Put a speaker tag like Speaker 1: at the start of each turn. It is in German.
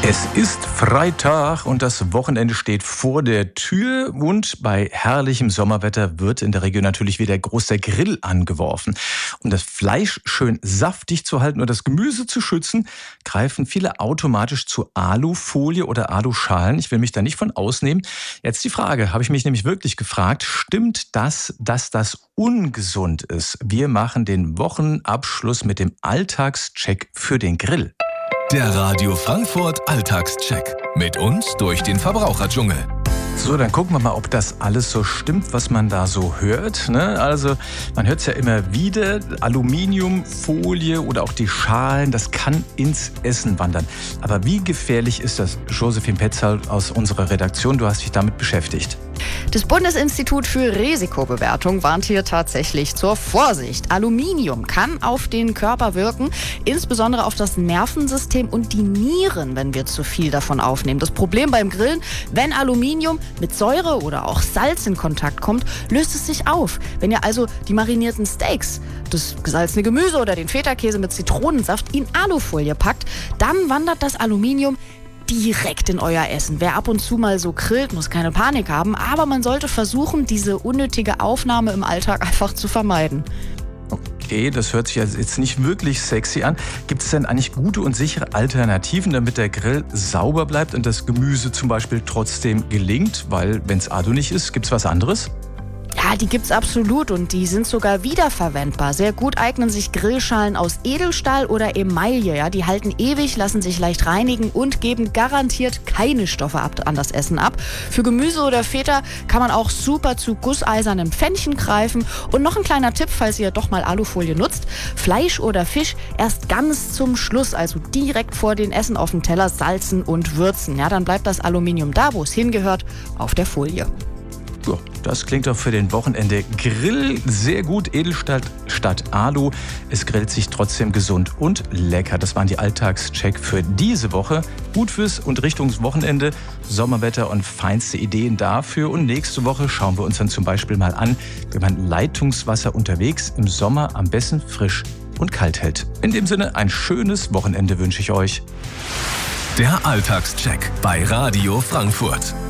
Speaker 1: Es ist Freitag und das Wochenende steht vor der Tür und bei herrlichem Sommerwetter wird in der Region natürlich wieder groß der Grill angeworfen. Um das Fleisch schön saftig zu halten und das Gemüse zu schützen, greifen viele automatisch zu Alufolie oder Aluschalen. Ich will mich da nicht von ausnehmen. Jetzt die Frage, habe ich mich nämlich wirklich gefragt, stimmt das, dass das ungesund ist? Wir machen den Wochenabschluss mit dem Alltagscheck für den Grill.
Speaker 2: Der Radio Frankfurt Alltagscheck. Mit uns durch den Verbraucherdschungel.
Speaker 1: So, dann gucken wir mal, ob das alles so stimmt, was man da so hört. Also, man hört es ja immer wieder, Aluminiumfolie oder auch die Schalen, das kann ins Essen wandern. Aber wie gefährlich ist das? Josephine Petzal aus unserer Redaktion, du hast dich damit beschäftigt.
Speaker 3: Das Bundesinstitut für Risikobewertung warnt hier tatsächlich zur Vorsicht. Aluminium kann auf den Körper wirken, insbesondere auf das Nervensystem und die Nieren, wenn wir zu viel davon aufnehmen. Das Problem beim Grillen, wenn Aluminium mit Säure oder auch Salz in Kontakt kommt, löst es sich auf. Wenn ihr also die marinierten Steaks, das gesalzene Gemüse oder den Feta-Käse mit Zitronensaft in Alufolie packt, dann wandert das Aluminium direkt in euer Essen. Wer ab und zu mal so grillt, muss keine Panik haben, aber man sollte versuchen, diese unnötige Aufnahme im Alltag einfach zu vermeiden.
Speaker 1: Okay, das hört sich jetzt nicht wirklich sexy an. Gibt es denn eigentlich gute und sichere Alternativen, damit der Grill sauber bleibt und das Gemüse zum Beispiel trotzdem gelingt? Weil, wenn es Alu nicht ist, gibt es was anderes?
Speaker 3: Ja, die gibt's absolut und die sind sogar wiederverwendbar. Sehr gut eignen sich Grillschalen aus Edelstahl oder Emaille. Ja, die halten ewig, lassen sich leicht reinigen und geben garantiert keine Stoffe an das Essen ab. Für Gemüse oder Feta kann man auch super zu gusseisernem Pfännchen greifen. Und noch ein kleiner Tipp, falls ihr doch mal Alufolie nutzt. Fleisch oder Fisch erst ganz zum Schluss, also direkt vor den Essen auf dem Teller salzen und würzen. Ja, dann bleibt das Aluminium da, wo es hingehört, auf der Folie.
Speaker 1: Ja, das klingt doch für den Wochenende Grill sehr gut. Edelstahl statt Alu. Es grillt sich trotzdem gesund und lecker. Das waren die Alltagscheck für diese Woche. Gut fürs und Richtung Wochenende. Sommerwetter und feinste Ideen dafür. Und nächste Woche schauen wir uns dann zum Beispiel mal an, wie man Leitungswasser unterwegs im Sommer am besten frisch und kalt hält. In dem Sinne, ein schönes Wochenende wünsche ich euch.
Speaker 2: Der Alltagscheck bei Radio Frankfurt.